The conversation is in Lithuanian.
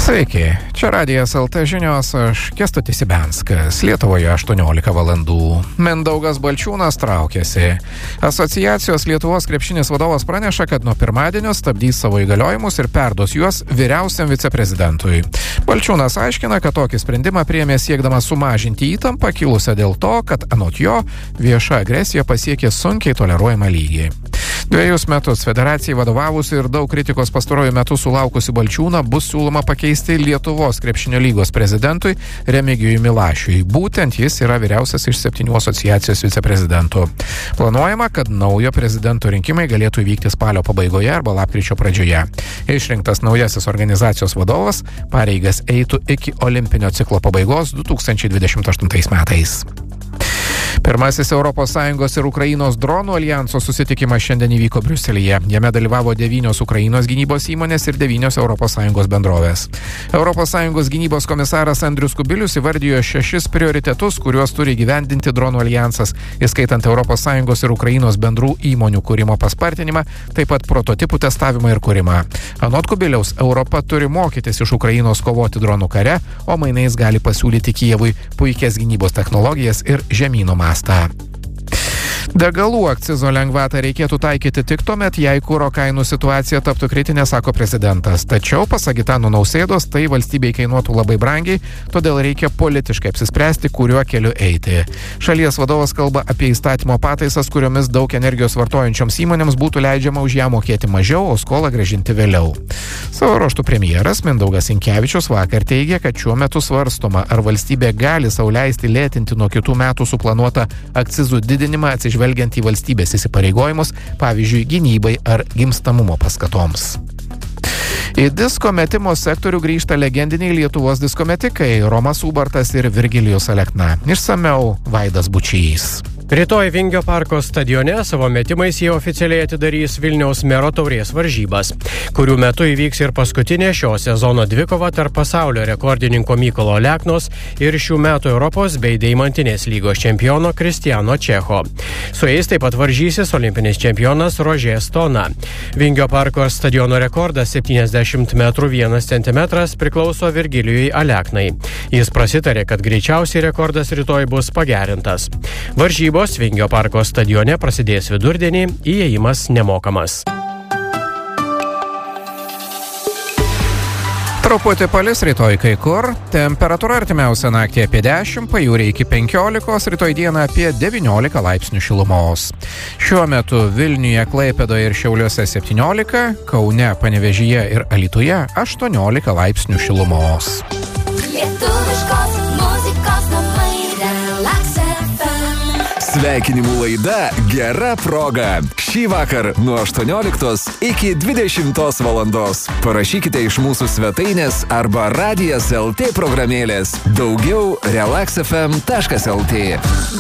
Sveiki, čia Radijas LT žinios, aš Kęstutis Ibenskas, Lietuvoje 18 valandų. Mindaugas Balčiūnas traukiasi. Asociacijos Lietuvos krepšinis vadovas praneša, kad nuo pirmadienio stabdys savo įgaliojimus ir perduos juos vyriausiam viceprezidentui. Balčiūnas aiškina, kad tokį sprendimą priėmė siekdamas sumažinti įtampą kilusią dėl to, kad anot jo vieša agresija pasiekė sunkiai toleruojamą lygį. 2 metus federacijai vadovavusi ir daug kritikos pastaruoju metu sulaukusi Balčiūną bus siūloma pakeisti Lietuvos krepšinio lygos prezidentui Remigijui Milašiui. Būtent jis yra vyriausias iš 7 asociacijos viceprezidentų. Planuojama, kad naujo prezidento rinkimai galėtų įvykti spalio pabaigoje arba lapkričio pradžioje. Išrinktas naujasis organizacijos vadovas pareigas eitų iki olimpinio ciklo pabaigos 2028 metais. Pirmasis ES ir Ukrainos dronų alijanso susitikimas šiandien įvyko Briuselyje. Jame dalyvavo 9 Ukrainos gynybos įmonės ir 9 ES bendrovės. ES gynybos komisaras Andrius Kubilius įvardijo 6 prioritetus, kuriuos turi įgyvendinti dronų alijansas, įskaitant ES ir Ukrainos bendrų įmonių kūrimo paspartinimą, taip pat prototipų testavimą ir kūrimą. Anot Kubiliaus, Europa turi mokytis iš Ukrainos kovoti dronų kare, o mainais gali pasiūlyti Kijevui puikias gynybos technologijas ir žemyno mastą. Degalų akcizo lengvatą reikėtų taikyti tik tuomet, jei kuro kainų situacija taptų kritinė, sako prezidentas. Tačiau, pasak Gitano Nausėdos, tai valstybei kainuotų labai brangiai, todėl reikia politiškai apsispręsti, kuriuo keliu eiti. Šalies vadovas kalba apie įstatymo pataisas, kuriomis daug energijos vartojančioms įmonėms būtų leidžiama už ją mokėti mažiau, o skolą grąžinti vėliau. Savo ruožtu premjeras Mindaugas Sinkevičius vakar teigė, kad šiuo metu svarstoma, ar valstybė gali sau leisti lėtinti nuo kitų metų suplanuotą akcizų didinimą atsižvelgiant į valstybės įsipareigojimus, pavyzdžiui, gynybai ar gimstamumo paskatoms. Į disko metimo sektorių grįžta legendiniai Lietuvos diskometikai Romas Ubartas ir Virgilijus Alekna. Išsamiau Vaidas Bučys. Rytoj Vingio parko stadione savo metimais jie oficialiai atidarys Vilniaus mero taurės varžybas, kurių metu įvyks ir paskutinė šio sezono dvikova tarp pasaulio rekordininko Mykolo Aleknos ir šių metų Europos bei deimantinės lygos čempiono Kristiano Čecho. Su jais taip pat varžysis olimpinis čempionas Rožė Stona. Vingio parko stadiono rekordas 70 metrų 1 centimetras priklauso Virgilijui Aleknai. Jis prasitarė, kad greičiausiai rekordas rytoj bus pagerintas. Varžybos Vingio parko stadione prasidės vidurdienį, įėjimas nemokamas. Truputį palis rytoj kai kur, temperatūra artimiausią naktį apie 10, pajūrė iki 15, rytoj dieną apie 19 laipsnių šilumos. Šiuo metu Vilniuje, Klaipėdoje ir Šiauliuose 17, Kaune, Panevėžyje ir Alytuje 18 laipsnių šilumos. Lietuviškos muzikos namai Relax FM. Sveikinimų laida Gera proga. Šį vakar nuo 18 iki 20 valandos. Parašykite iš mūsų svetainės arba Radijas LT programėlės. Daugiau relaxfm.lt.